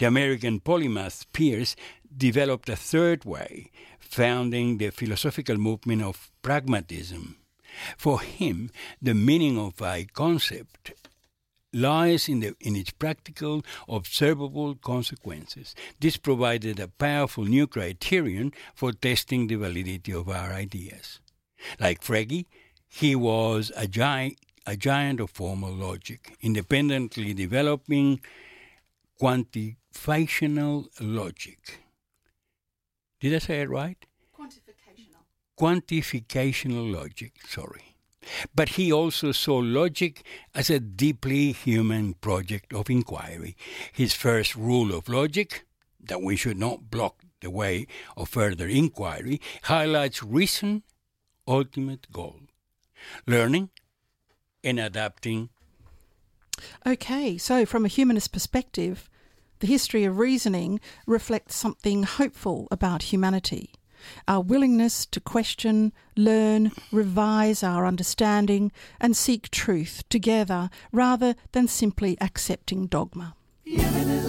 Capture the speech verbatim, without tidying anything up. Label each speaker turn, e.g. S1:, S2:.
S1: The American polymath Peirce developed a third way, founding the philosophical movement of pragmatism. For him, the meaning of a concept lies in, the, in its practical, observable consequences. This provided a powerful new criterion for testing the validity of our ideas. Like Frege, he was a, gi- a giant of formal logic, independently developing quantificational logic. Did I say it right?
S2: Quantificational.
S1: Quantificational logic, sorry. But he also saw logic as a deeply human project of inquiry. His first rule of logic, that we should not block the way of further inquiry, highlights reason's ultimate goal: learning and adapting.
S2: Okay, so from a humanist perspective, the history of reasoning reflects something hopeful about humanity. Our willingness to question, learn, revise our understanding and seek truth together rather than simply accepting dogma.